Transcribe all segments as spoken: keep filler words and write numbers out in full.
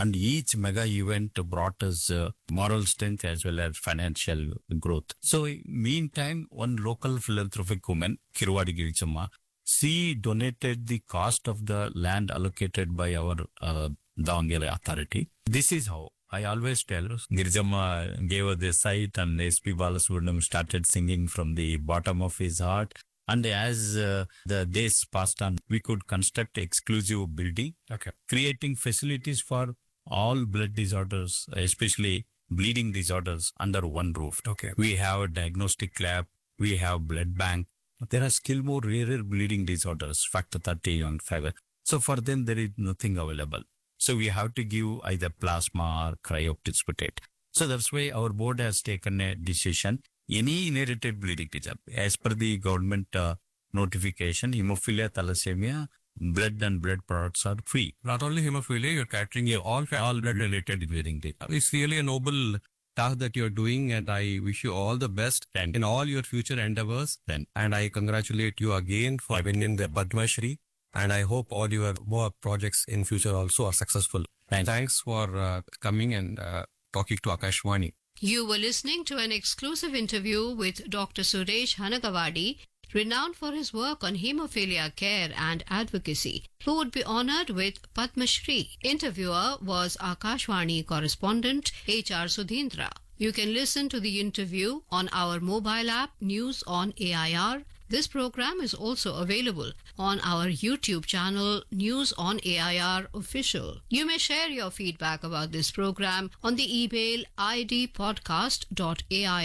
And each mega event brought us uh, moral strength as well as financial growth. So, meantime, one local philanthropic woman, Kirwadi Girichamma, she donated the cost of the land allocated by our uh, Davangere authority. This is how I always tell Girijamma gave us the site, and S P Balasubramaniam started singing from the bottom of his heart. And as uh, the days passed on, we could construct exclusive building, Okay. creating facilities for all blood disorders, especially bleeding disorders, under one roof. Okay. We have a diagnostic lab, we have blood bank. There are still more rarer bleeding disorders, factor thirty and five. So for them, there is nothing available. So we have to give either plasma or cryoprecipitate. So that's why our board has taken a decision. Any inherited bleeding disorder, as per the government uh, notification, hemophilia, thalassemia, blood and blood products are free. Not only hemophilia, you're catering all All blood related bleeding disorder. It's really a noble task that you're doing, and I wish you all the best Thank in all your future endeavors. Then And I congratulate you again for winning the Padma Shri. And I hope all your more projects in future also are successful. Thank you. Thanks for uh, coming and uh, talking to Akashwani. You were listening to an exclusive interview with Doctor Suresh Hanagawadi, renowned for his work on hemophilia care and advocacy, who would be honored with Padma Shri. Interviewer was Akashwani correspondent H R Sudhindra. You can listen to the interview on our mobile app News on A I R. This program is also available on our YouTube channel News on A I R Official. You may share your feedback about this program on the email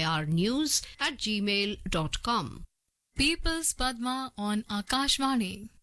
idpodcast.airnews at gmail dot com. People's Padma on Akashvani.